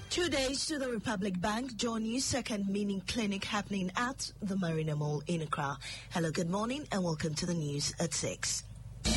2 days to the Republic Bank Joy News second meaning clinic happening at the Marina Mall in Accra. Hello, good morning and welcome to the news at 6. The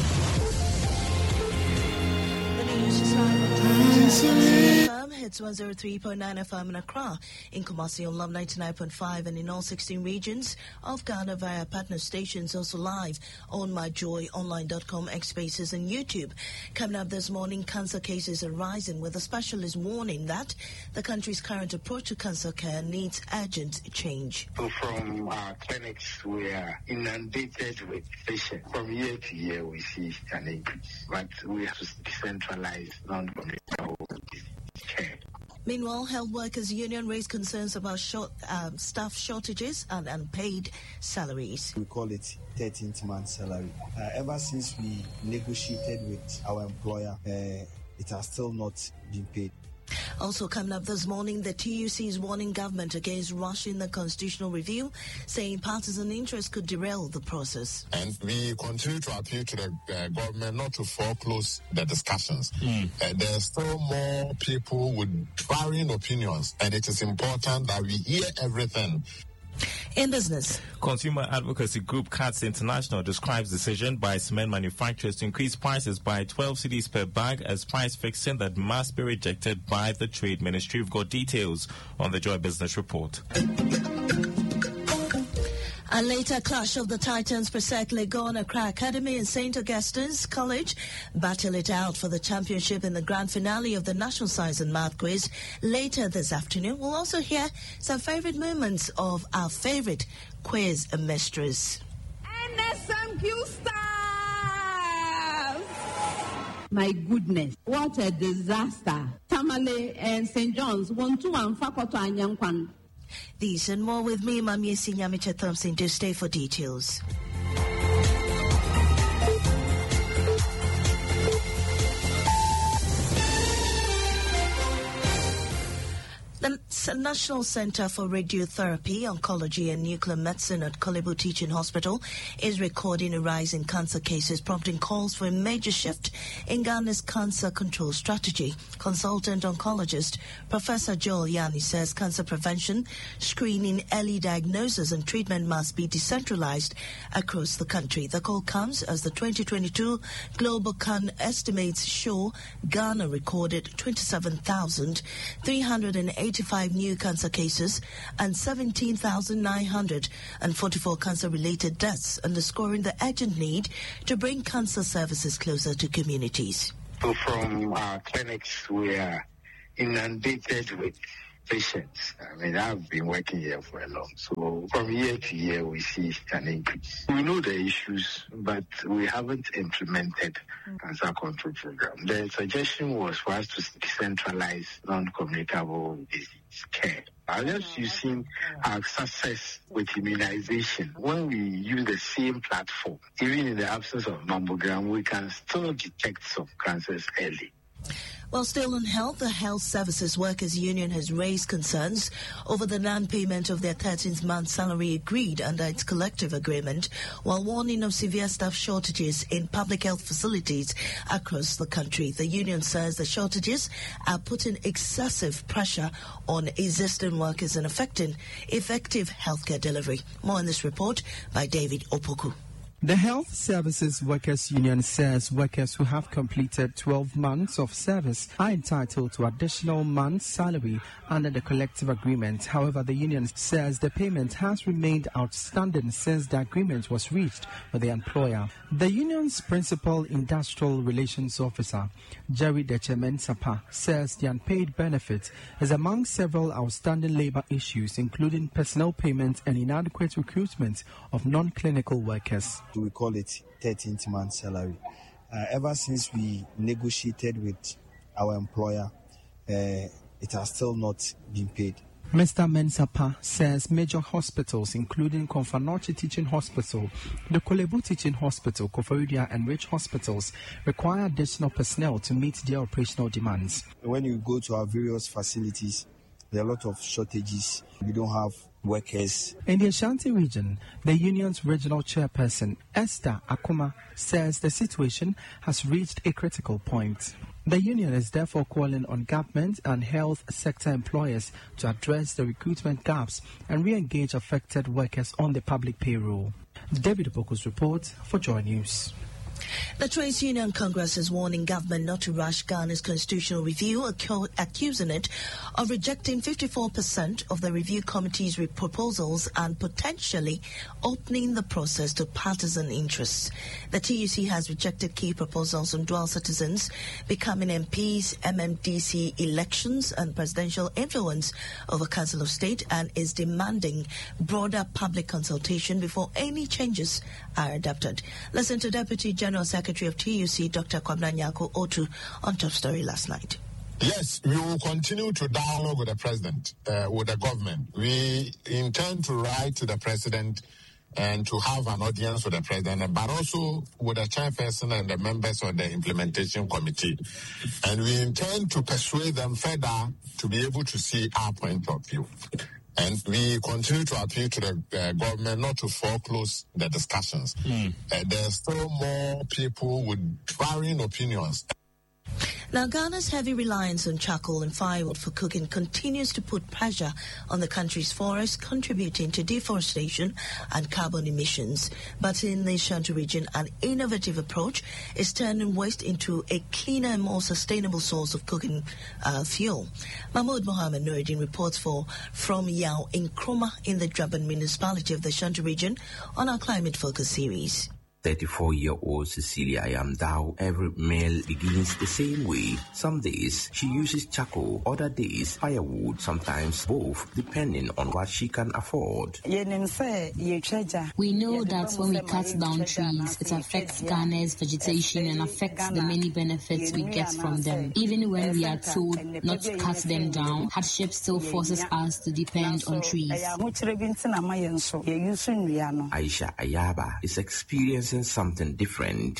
news is live on FM. It's 103.9 FM in Accra, in Kumasi on Love 99.5 and in all 16 regions of Ghana via partner stations, also live on myjoyonline.com, X Spaces and YouTube. Coming up this morning, cancer cases are rising with a specialist warning that the country's current approach to cancer care needs urgent change. So from our clinics, we are inundated with patients. From year to year, we see an increase, but we have to decentralize non-communicable care. Meanwhile, Health Workers Union raised concerns about staff shortages and unpaid salaries. We call it 13th month salary. Ever since we negotiated with our employer, it has still not been paid. Also coming up this morning, the TUC is warning government against rushing the constitutional review, saying partisan interest could derail the process. And we continue to appeal to the government not to foreclose the discussions. There's still more people with varying opinions, and it is important that we hear everything. In business, Consumer Advocacy Group CATS International describes decision by cement manufacturers to increase prices by 12 cedis per bag as price fixing that must be rejected by the Trade Ministry. We've got details on the Joy Business Report. A later clash of the Titans Presec Legon Accra Academy and St. Augustine's College battle it out for the championship in the grand finale of the National Science and Math Quiz later this afternoon. We'll also hear some favorite moments of our favorite quiz mistress. NSMQ stars! My goodness, what a disaster. Tamale and St. John's 1-2 and Fakoto Anyankwan. These and more with me, Mami Sinyamicha Thompson. Do stay for details. The National Center for Radiotherapy, Oncology and Nuclear Medicine at Korle Bu Teaching Hospital is recording a rise in cancer cases, prompting calls for a major shift in Ghana's cancer control strategy. Consultant oncologist Professor Joel Yanni says cancer prevention, screening, early diagnosis and treatment must be decentralized across the country. The call comes as the 2022 Global Can estimates show Ghana recorded 27,385 new cancer cases and 17,944 cancer-related deaths, underscoring the urgent need to bring cancer services closer to communities. So from our clinics, we are inundated with patients. I mean, I've been working here for a long. So from year to year, we see an increase. We know the issues, but we haven't implemented cancer control program. The suggestion was for us to decentralize non-communicable disease care. Unless you've seen our success with immunization, when we use the same platform, even in the absence of mammogram, we can still detect some cancers early. While still on health, the Health Services Workers Union has raised concerns over the non-payment of their 13th month salary agreed under its collective agreement, while warning of severe staff shortages in public health facilities across the country. The union says the shortages are putting excessive pressure on existing workers and affecting effective healthcare delivery. More in this report by David Opoku. The Health Services Workers Union says workers who have completed 12 months of service are entitled to additional month's salary under the collective agreement. However, the union says the payment has remained outstanding since the agreement was reached with the employer. The union's principal industrial relations officer, Jerry Dechemen-Sapa, says the unpaid benefit is among several outstanding labor issues, including personnel payment and inadequate recruitment of non-clinical workers. We call it 13th month salary. Ever since we negotiated with our employer, it has still not been paid. Mr. Mensapa says major hospitals, including Konfanoche Teaching Hospital, the Korle Bu Teaching Hospital, Koforidua and Rich Hospitals, require additional personnel to meet their operational demands. When you go to our various facilities, there are a lot of shortages. We don't have workers. In the Ashanti region, the union's regional chairperson, Esther Akuma, says the situation has reached a critical point. The union is therefore calling on government and health sector employers to address the recruitment gaps and re-engage affected workers on the public payroll. David Boko's report for Joy News. The Trades Union Congress is warning government not to rush Ghana's constitutional review, accusing it of rejecting 54% of the review committee's proposals and potentially opening the process to partisan interests. The TUC has rejected key proposals on dual citizens, becoming MPs, MMDC elections and presidential influence over Council of State, and is demanding broader public consultation before any changes are adopted. Listen to Deputy General Secretary of TUC, Dr. Kwabena Nyako Otu, on Top Story last night. Yes, we will continue to dialogue with the president, with the government. We intend to write to the president and to have an audience with the president, but also with the chairperson and the members of the implementation committee. And we intend to persuade them further to be able to see our point of view. And we continue to appeal to the government not to foreclose the discussions. There's still more people with varying opinions. Now, Ghana's heavy reliance on charcoal and firewood for cooking continues to put pressure on the country's forests, contributing to deforestation and carbon emissions. But in the Ashanti region, an innovative approach is turning waste into a cleaner and more sustainable source of cooking fuel. Mahmoud Mohammed Nuruddin reports from Yao in Nkrumah in the Durban municipality of the Ashanti region on our Climate Focus series. 34-year-old Cecilia Ayamdao, every meal begins the same way. Some days she uses charcoal, other days firewood, sometimes both, depending on what she can afford. We know that when we cut down trees, it affects Ghana's vegetation and affects the many benefits we get from them. Even when we are told not to cut them down, hardship still forces us to depend on trees. Aisha Ayaba is experiencing something different.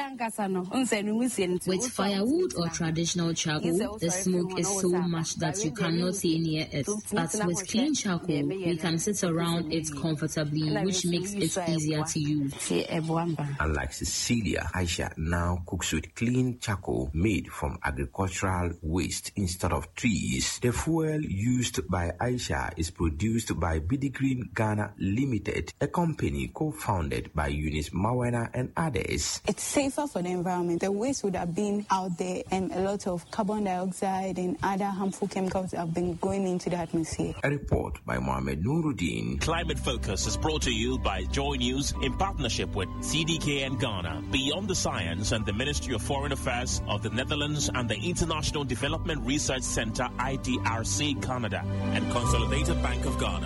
With firewood or traditional charcoal, the smoke is so much that you cannot stay near it. But with clean charcoal, we can sit around it comfortably, which makes it easier to use. Unlike Cecilia, Aisha now cooks with clean charcoal made from agricultural waste instead of trees. The fuel used by Aisha is produced by BD Green Ghana Limited, a company co-founded by Eunice Mawena and others. It's safer for the environment. The waste would have been out there, and a lot of carbon dioxide and other harmful chemicals have been going into the atmosphere. A report by Mohammed Nuruddin. Climate Focus is brought to you by Joy News in partnership with CDKN Ghana, Beyond the Science, and the Ministry of Foreign Affairs of the Netherlands and the International Development Research Center, IDRC Canada, and Consolidated Bank of Ghana.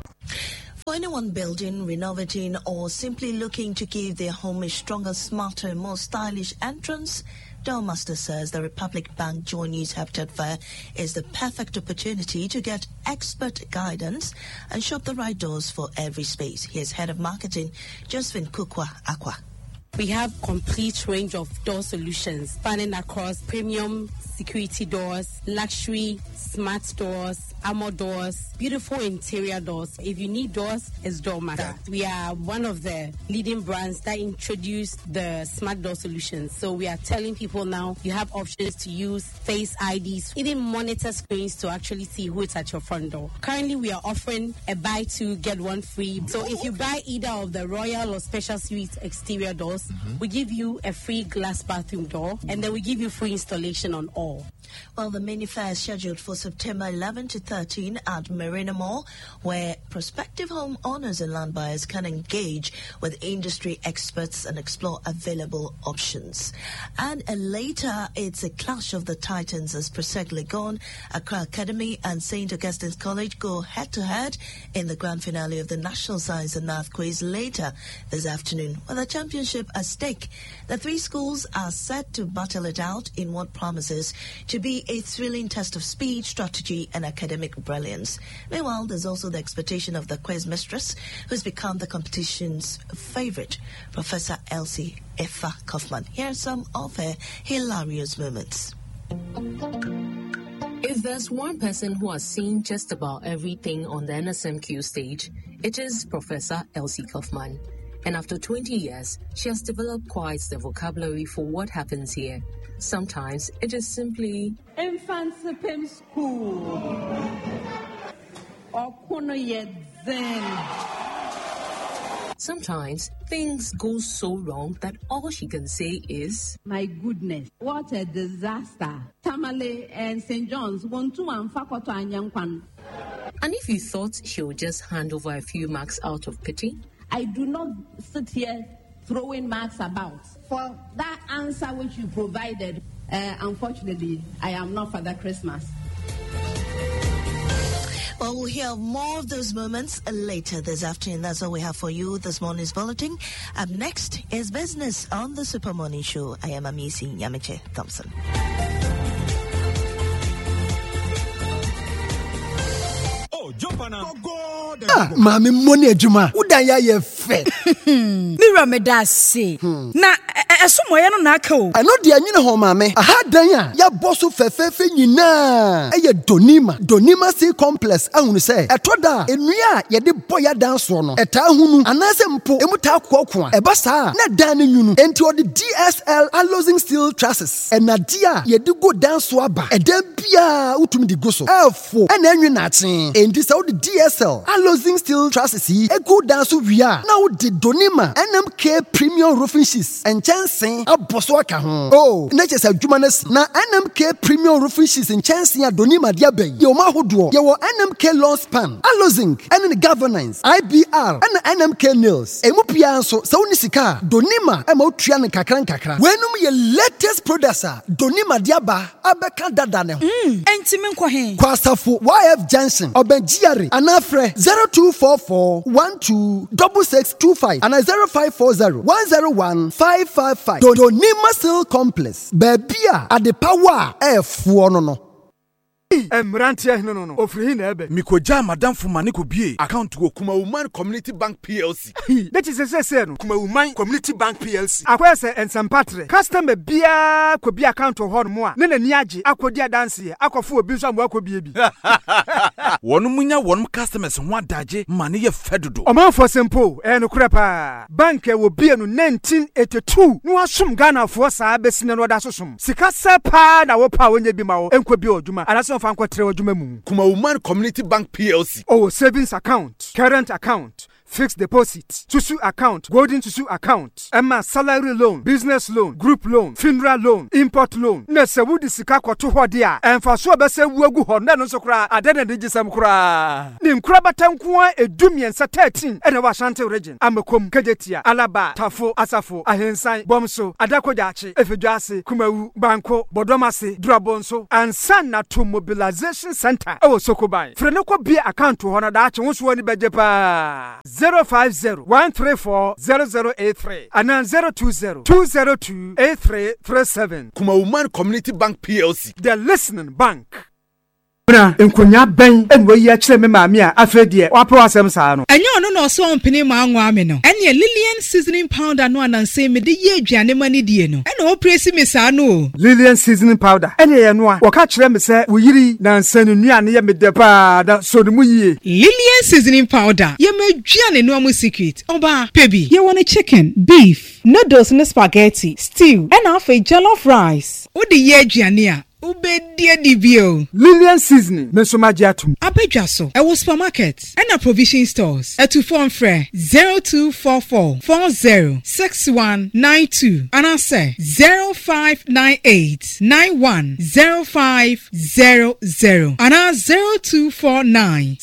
For anyone building, renovating, or simply looking to give their home a stronger, smarter, and more stylish entrance, Doormaster says the Republic Bank Joy News Habitat Fair is the perfect opportunity to get expert guidance and shop the right doors for every space. Here's Head of Marketing, Josephine Kukwa Akwa. We have complete range of door solutions spanning across premium security doors, luxury smart doors, armor doors, beautiful interior doors. If you need doors, it's Doormaster. We are one of the leading brands that introduced the smart door solutions. So we are telling people now you have options to use face IDs, even monitor screens to actually see who is at your front door. Currently, we are offering a buy two, get one free. So if you buy either of the Royal or Special Suite exterior doors, we give you a free glass bathroom door, and then we give you free installation on all. Well, the mini fair is scheduled for September 11 to 13 at Marina Mall, where prospective home owners and land buyers can engage with industry experts and explore available options. And later, it's a clash of the titans as Presec Legon, Accra Academy and St. Augustine's College go head-to-head in the grand finale of the National Science and Math Quiz later this afternoon. With the championship at stake, the three schools are set to battle it out in what promises to be a thrilling test of speed, strategy, and academic brilliance. Meanwhile, there's also the expectation of the quiz mistress, who's become the competition's favorite, Professor Elsie Effa Kaufman. Here are some of her hilarious moments. If If there's one person who has seen just about everything on the NSMQ stage, it is Professor Elsie Kaufman. And after 20 years, she has developed quite the vocabulary for what happens here. Sometimes it is simply Infant Supreme School. Sometimes things go so wrong that all she can say is, my goodness, what a disaster. Tamale and St. John's want to Fakoto Anyankwan. And if you thought she would just hand over a few marks out of pity, I do not sit here throwing marks about. For that answer which you provided, unfortunately, I am not Father Christmas. Well, we'll hear more of those moments later this afternoon. That's all we have for you this morning's bulletin. Up next is Business on the Super Morning Show. I am Amisi Nyamiche Thompson. Mami money ejuma udanya ye fe Mira medase na esomoye no na aka o I know de anyine ho mami aha dan a ya boso fefefe nyina eye donima sea complex ahunu se etoda enua ye de boya dan so no eta hunu anase mpo emuta akoko a eba saa na dan ne nyunu enti odi DSL alloying steel trusses enade a ye de go dan so aba edan bia utumi di go so efo ena enwe na achen enti se odi DSL alloying steel trusses yi ego dan so wia na odi donima NMK premium roofing sheets and chancing aboso aka ho oh na chese adwuma na NMK premium roofing sheets and chancing adonima dia bay ye o ma hodo ye wo NMK long span alloying and the governance IBR and NMK nails emu pia nso se woni sika donima e ma otua ne kakra wenum ye latest producer donima dia ba abeka dada ne ho entimi nkɔ he kwasafo YF Junction obenjiare anafre 0244 126625 and 0540 101 555 donima steel complex babia at the power efuo no Emrantia no ofri na ebe mikoja madam fuma ne ko bie account go Kuma Woman Community Bank PLC that is say no Kuma Woman Community Bank PLC akwese ensempatre customer bia ko bia account ho no mo a ne nani age akodi adanse akofo obi nso amwa ko bie bi wonu munya wonu customers ho adaje mane ye fedodo omanfo simple no krepa bank e wo bie no 1982 no asom Ghana fo saa besine no da sosom sika sepa na wo pa wonye bi ma wo enko bi odwuma anaso Kuma Woman Community Bank PLC. Oh, savings account, current account, fixed deposit, Susu account, golden Susu account, Emma salary loan, business loan, group loan, funeral loan, import loan. Nese wudi sika kwa tuho dia. Enfasua bese uwegu honda nonso kura adene dijisem kura. Ni mkura batankuwa edumiensa 13 ene wa Ashanti region. Amekom, Kejetia, Alaba, Tafo, Asafo, Ahensai, Bomso, Adako Jachi, Efejuasi, Kumewu, Banko, Bodomasi, Drabonso, and Sana to Mobilization Center. Ewo Sokobai. Frenoko be account to honor dachi wonsuwani bejepa. 050-134-0083 and then 020-202-8337. Kuma Woman Community Bank PLC. The listening bank. Na enkonya ben enwe yi akire me maami a afedie wapo asem saa no enye ono no so ompene ma anwa ame no ene Lillian seasoning powder no ananse me de ye aduane mani die no ene o presi me saa no Lillian seasoning powder ene ye no a wo ka kire me se wo yiri na nsanu nuane ye me de pa da so mu yie Lillian seasoning powder ye me aduane no am secret oba pebi ye want chicken beef noodles and spaghetti stew and half a jollof rice wo de ye aduane a Ubedia dibio Lillian seasoning mesomagiatum Abejaso ewo supermarket and a provision stores at 0244 406192 and I say 0598 910500 and 0249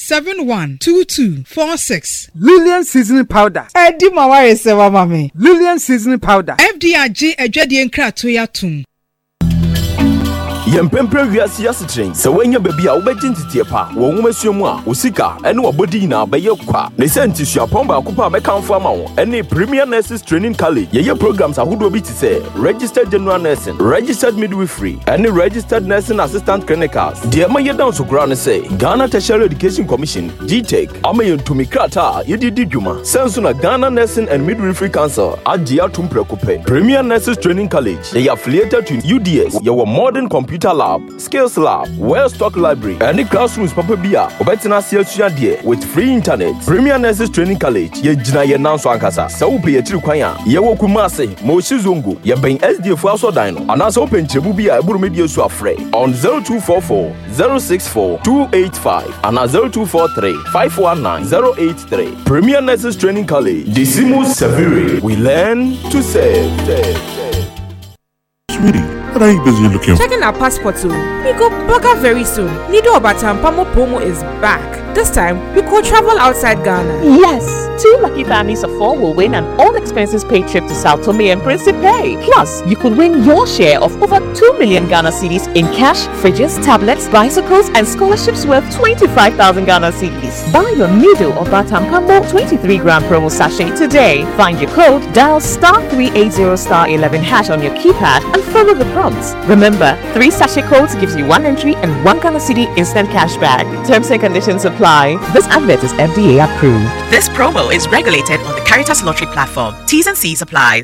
712246 Lillian seasoning powder Edi maware sewa mami Lillian seasoning powder FDRG ejwadi enkrato yatum Yempempre wiase yasetren se wanya baby a wobegintitiye pa wo nwomasuamu a osika ene wobodi na beye kwa ne sentisua pomba akopa be kanfo ama wo ene Premier Nurses Training College ye programs ahodo bi ti se registered general nursing registered midwifery ene registered nursing assistant clinicals de ma ye down so kura ne se Ghana Tertiary Education Commission GTEC ama ye ntumi krata ye didi dwuma senso na Ghana Nursing and Midwifery Council agia tumprekope Premier Nurses Training College they are affiliated to UDS ye modern computer Computer Lab, Skills Lab, Well-stocked library, and the classrooms Papa Bia, Obetina Siasudia with free internet. Premier Nurses Training College, ye Jina ye Nanso Ankasa, Saupe ye Chirukwanya, ye Wokumase, Moshizungu, ye Ben SD Fuaso Dino, and as open Chebubia, Burumedio Suafre, on 0244 064 285, and 0243 519 083. Premier Nurses Training College, Decimus Severi, we learn to save. Sweetie, what are you busy looking for? Checking our passports. We go burger very soon. Nido Obatampamo promo is back. This time, we could travel outside Ghana. Yes! 2 lucky families of 4 will win an all-expenses-paid trip to Sao Tome and Principe. Plus, you could win your share of over 2 million Ghana cedis in cash, fridges, tablets, bicycles, and scholarships worth 25,000 Ghana cedis. Buy your Nido Obatampamo 23-gram promo sachet today. Find your code, dial *380*11# on your keypad, and follow the prompts. Remember, 3 sachet codes gives you 1 entry and 1 Ghana cedi instant cash back. Terms and conditions apply. This advert is FDA approved. This promo is regulated on the Caritas Lottery platform. T's and C's apply.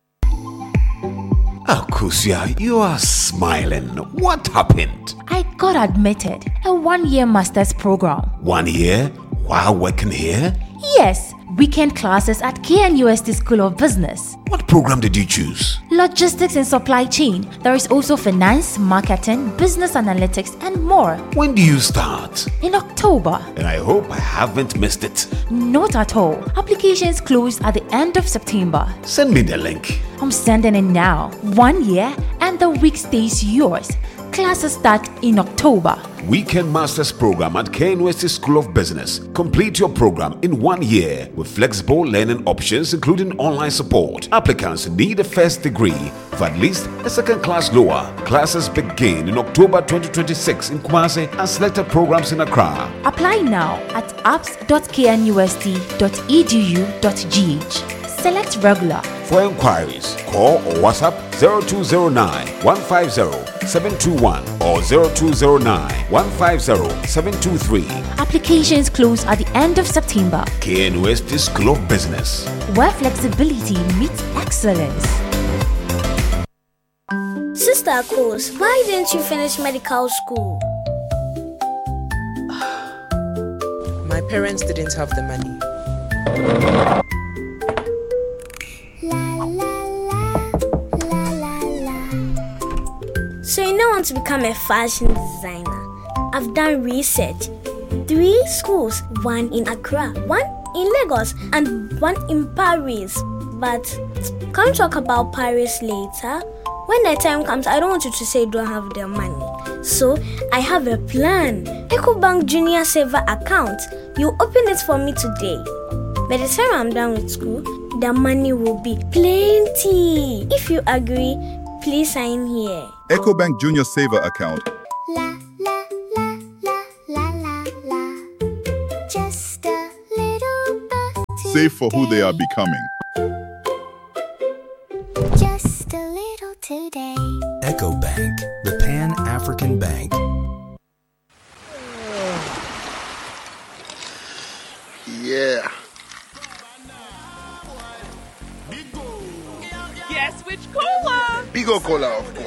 Akusia, you are smiling. What happened? I got admitted. A 1-year master's program. 1 year? While working here? Yes. Weekend classes at KNUST School of Business. What program did you choose? Logistics and supply chain. There is also finance, marketing, business analytics, and more. When do you start? In October. And I hope I haven't missed it. Not at all. Applications close at the end of September. Send me the link. I'm sending it now. 1 year and the week stays yours. Classes start in October. Weekend Masters Program at KNUST School of Business. Complete your program in 1 year with flexible learning options including online support. Applicants need a first degree for at least a second class lower. Classes begin in October 2026 in Kumasi and selected programs in Accra. Apply now at apps.knust.edu.gh. Select regular. For inquiries, call or WhatsApp 0209 150 721 or 0209 150 723. Applications close at the end of September. KNUST School of Business, where flexibility meets excellence. Sister Coles, why didn't you finish medical school? My parents didn't have the money. So you don't want to become a fashion designer? I've done research. 3 schools, 1 in Accra, 1 in Lagos, and 1 in Paris. But can we talk about Paris later? When the time comes, I don't want you to say you don't have the money. So I have a plan. EcoBank Junior Saver account. You open it for me today. By the time I'm done with school, the money will be plenty. If you agree, please sign here. EcoBank Junior Saver account. La la la la la la la. Just a little bit. Save for who they are becoming. Just a little today. EcoBank, the Pan-African Bank. Yeah. Yes, which cola? Bigo Cola, of course.